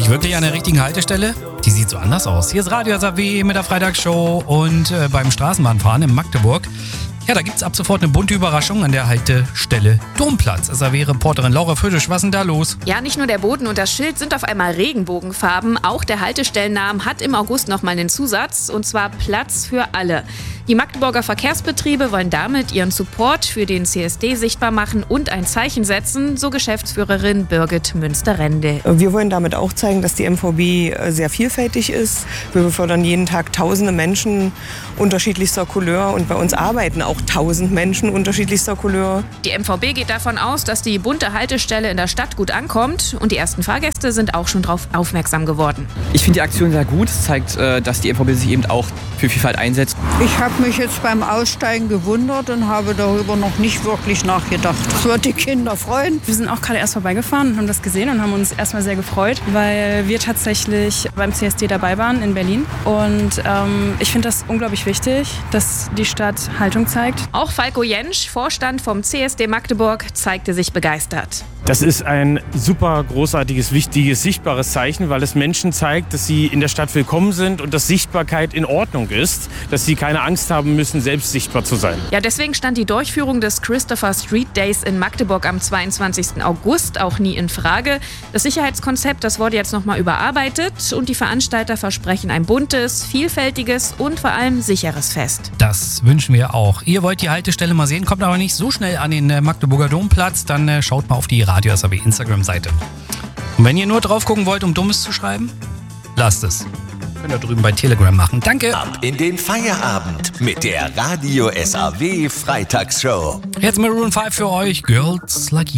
ich wirklich an der richtigen Haltestelle? Die sieht so anders aus. Hier ist Radio SAW mit der Freitagsshow und beim Straßenbahnfahren in Magdeburg. Ja, da gibt's ab sofort eine bunte Überraschung an der Haltestelle Domplatz. SAW-Reporterin Laura Födisch, was ist denn da los? Ja, nicht nur der Boden und das Schild sind auf einmal Regenbogenfarben. Auch der Haltestellennamen hat im August nochmal einen Zusatz, und zwar Platz für alle. Die Magdeburger Verkehrsbetriebe wollen damit ihren Support für den CSD sichtbar machen und ein Zeichen setzen, so Geschäftsführerin Birgit Münster-Rende. Wir wollen damit auch zeigen, dass die MVB sehr vielfältig ist. Wir befördern jeden Tag tausende Menschen unterschiedlichster Couleur und bei uns arbeiten auch 1000 Menschen unterschiedlichster Couleur. Die MVB geht davon aus, dass die bunte Haltestelle in der Stadt gut ankommt, und die ersten Fahrgäste sind auch schon darauf aufmerksam geworden. Ich finde die Aktion sehr gut. Es zeigt, dass die MVB sich eben auch für Vielfalt einsetzt. Ich habe mich jetzt beim Aussteigen gewundert und habe darüber noch nicht wirklich nachgedacht. Das wird die Kinder freuen. Wir sind auch gerade erst vorbeigefahren und haben das gesehen und haben uns erstmal sehr gefreut, weil wir tatsächlich beim CSD dabei waren in Berlin. Und ich finde das unglaublich wichtig, dass die Stadt Haltung zeigt. Auch Falko Jentsch, Vorstand vom CSD Magdeburg, zeigte sich begeistert. Das ist ein super großartiges, wichtiges, sichtbares Zeichen, weil es Menschen zeigt, dass sie in der Stadt willkommen sind und dass Sichtbarkeit in Ordnung ist, dass sie keine Angst haben müssen, selbst sichtbar zu sein. Ja, deswegen stand die Durchführung des Christopher Street Days in Magdeburg am 22. August auch nie in Frage. Das Sicherheitskonzept, das wurde jetzt nochmal überarbeitet, und die Veranstalter versprechen ein buntes, vielfältiges und vor allem sicheres Fest. Das wünschen wir auch. Ihr wollt die Haltestelle mal sehen, kommt aber nicht so schnell an den Magdeburger Domplatz, dann schaut mal auf die Radio SAW Instagram-Seite. Und wenn ihr nur drauf gucken wollt, um Dummes zu schreiben, lasst es. Könnt ihr drüben bei Telegram machen. Danke. Ab in den Feierabend mit der Radio SAW Freitagsshow. Jetzt Maroon 5 für euch. Girls Like You.